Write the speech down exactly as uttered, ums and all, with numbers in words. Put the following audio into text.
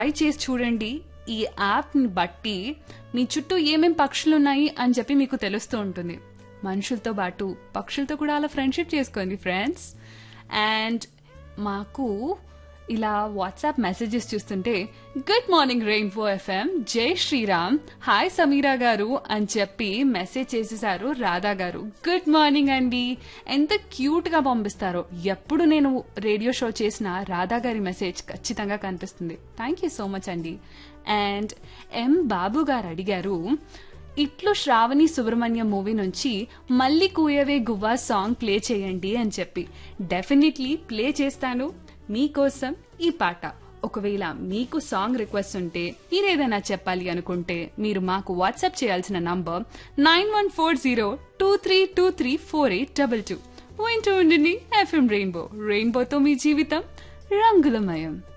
Try చేసి చూడండి. ఈ యాప్ని బట్టి మీ చుట్టూ ఏమేం పక్షులు ఉన్నాయి అని చెప్పి మీకు తెలుస్తూ ఉంటుంది. మనుషులతో పాటు పక్షులతో కూడా అలా ఫ్రెండ్షిప్ చేసుకోండి ఫ్రెండ్స్. అండ్ మాకు ఇలా వాట్సాప్ మెసేజెస్ చూస్తుంటే గుడ్ మార్నింగ్ రెయిన్బో ఎఫ్ఎం, జై శ్రీరామ్, హాయ్ సమీరా గారు అని చెప్పి మెసేజ్ చేసేసారు రాధా గారు. గుడ్ మార్నింగ్ అండి, ఎంత క్యూట్ గా పంపిస్తారో. ఎప్పుడు నేను రేడియో షో చేసిన రాధా గారి మెసేజ్ ఖచ్చితంగా కనిపిస్తుంది. థ్యాంక్ యూ సో మచ్ అండి. అండ్ ఎం బాబు గారు అడిగారు, ఇట్లు శ్రావణి సుబ్రహ్మణ్యం మూవీ నుంచి మళ్ళీ కూయవే గువ్వా సాంగ్ ప్లే చేయండి అని చెప్పి. డెఫినెట్లీ ప్లే చేస్తాను మీకోసం ఈ పాట. ఒకవేళ మీకు సాంగ్ రిక్వెస్ట్ ఉంటే, మీరేదైనా చెప్పాలి అనుకుంటే మీరు మాకు వాట్సాప్ చేయాల్సిన number nine one four zero two three two three four eight double two. వింటూ ఉండండి ఎఫ్ఎం రెయిన్బో. రెయిన్బోతో మీ జీవితం రంగులమయం.